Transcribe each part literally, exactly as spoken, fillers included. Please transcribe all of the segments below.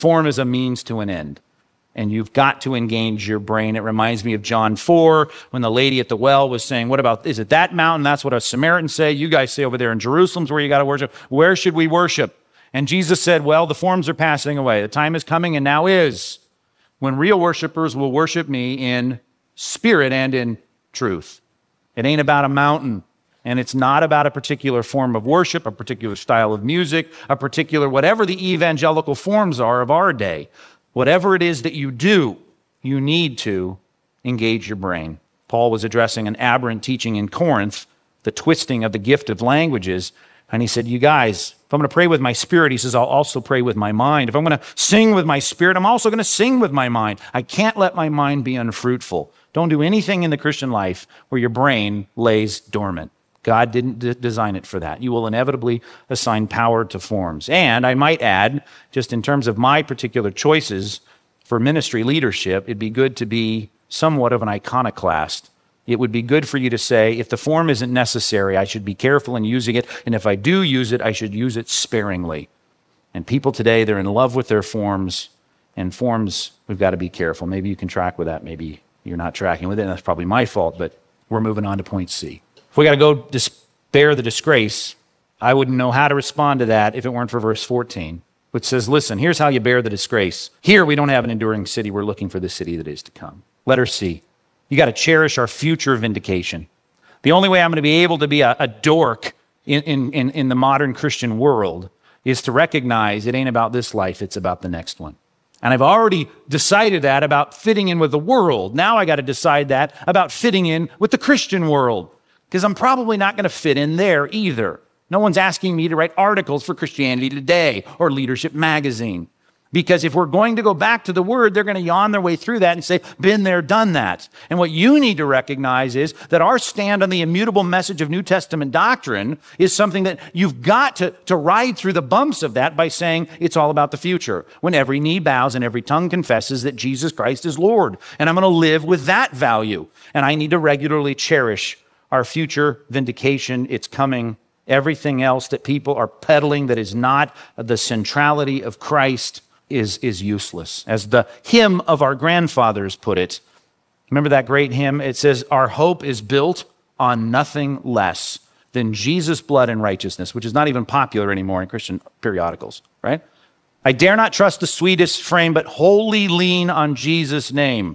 Form is a means to an end. And you've got to engage your brain. It reminds me of John four, when the lady at the well was saying, what about, is it that mountain? That's what a Samaritan say. You guys say over there in Jerusalem's where you got to worship. Where should we worship? And Jesus said, well, the forms are passing away. The time is coming and now is when real worshipers will worship me in spirit and in truth. It ain't about a mountain. And it's not about a particular form of worship, a particular style of music, a particular, whatever the evangelical forms are of our day. Whatever it is that you do, you need to engage your brain. Paul was addressing an aberrant teaching in Corinth, the twisting of the gift of languages. And he said, you guys, if I'm going to pray with my spirit, he says, I'll also pray with my mind. If I'm going to sing with my spirit, I'm also going to sing with my mind. I can't let my mind be unfruitful. Don't do anything in the Christian life where your brain lays dormant. God didn't d- design it for that. You will inevitably assign power to forms. And I might add, just in terms of my particular choices for ministry leadership, it'd be good to be somewhat of an iconoclast. It would be good for you to say, if the form isn't necessary, I should be careful in using it. And if I do use it, I should use it sparingly. And people today, they're in love with their forms. And forms, we've got to be careful. Maybe you can track with that. Maybe you're not tracking with it. And that's probably my fault, but we're moving on to point C. If we got to go dis- bear the disgrace, I wouldn't know how to respond to that if it weren't for verse fourteen, which says, listen, here's how you bear the disgrace. Here we don't have an enduring city. We're looking for the city that is to come. Letter C, you got to cherish our future vindication. The only way I'm going to be able to be a, a dork in, in, in the modern Christian world is to recognize it ain't about this life, it's about the next one. And I've already decided that about fitting in with the world. Now I got to decide that about fitting in with the Christian world. Because I'm probably not going to fit in there either. No one's asking me to write articles for Christianity Today or Leadership Magazine. Because if we're going to go back to the Word, they're going to yawn their way through that and say, been there, done that. And what you need to recognize is that our stand on the immutable message of New Testament doctrine is something that you've got to, to ride through the bumps of that by saying it's all about the future. When every knee bows and every tongue confesses that Jesus Christ is Lord. And I'm going to live with that value. And I need to regularly cherish our future vindication. It's coming. Everything else that people are peddling that is not the centrality of Christ is, is useless. As the hymn of our grandfathers put it, remember that great hymn? It says, our hope is built on nothing less than Jesus' blood and righteousness, which is not even popular anymore in Christian periodicals, right? I dare not trust the sweetest frame, but wholly lean on Jesus' name.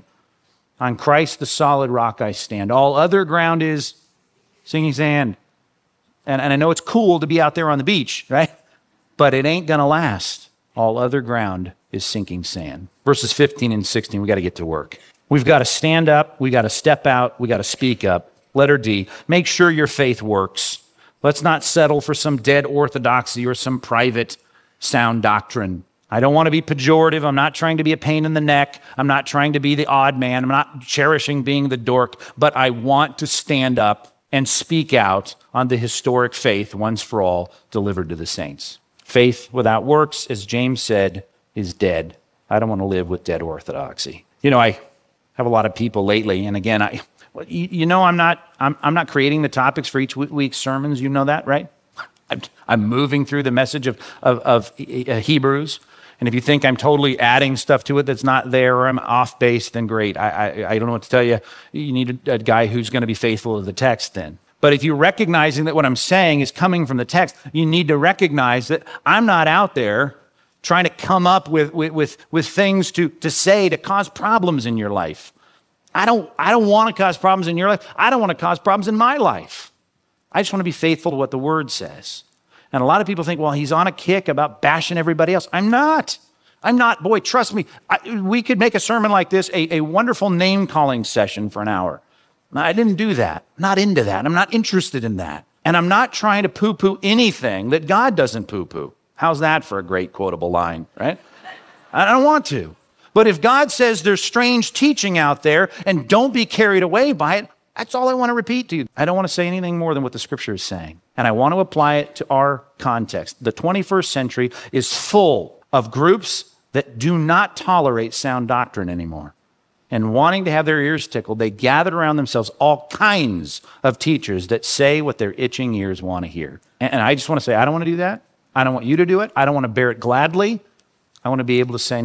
On Christ, the solid rock I stand. All other ground is sinking sand. And, and I know it's cool to be out there on the beach, right? But it ain't going to last. All other ground is sinking sand. Verses fifteen and sixteen, we got to get to work. We've got to stand up. We got to step out. We got to speak up. Letter D, make sure your faith works. Let's not settle for some dead orthodoxy or some private sound doctrine. I don't want to be pejorative. I'm not trying to be a pain in the neck. I'm not trying to be the odd man. I'm not cherishing being the dork, but I want to stand up and speak out on the historic faith once for all delivered to the saints. Faith without works, as James said, is dead. I don't want to live with dead orthodoxy. You know, I have a lot of people lately, and again, I, you, you know, I'm not, I'm, I'm not creating the topics for each week's sermons. You know that, right? I'm, I'm moving through the message of, of, of Hebrews. And if you think I'm totally adding stuff to it that's not there or I'm off base, then great. I, I, I don't know what to tell you. You need a, a guy who's going to be faithful to the text then. But if you're recognizing that what I'm saying is coming from the text, you need to recognize that I'm not out there trying to come up with, with, with, with things to, to say to cause problems in your life. I don't, I don't want to cause problems in your life. I don't want to cause problems in my life. I just want to be faithful to what the Word says. And a lot of people think, well, he's on a kick about bashing everybody else. I'm not. I'm not. Boy, trust me. I, we could make a sermon like this a, a wonderful name-calling session for an hour. I didn't do that. I'm not into that. I'm not interested in that. And I'm not trying to poo-poo anything that God doesn't poo-poo. How's that for a great quotable line, right? I don't want to. But if God says there's strange teaching out there and don't be carried away by it, that's all I want to repeat to you. I don't want to say anything more than what the Scripture is saying. And I want to apply it to our context. The twenty-first century is full of groups that do not tolerate sound doctrine anymore. And wanting to have their ears tickled, they gathered around themselves all kinds of teachers that say what their itching ears want to hear. And I just want to say, I don't want to do that. I don't want you to do it. I don't want to bear it gladly. I want to be able to say,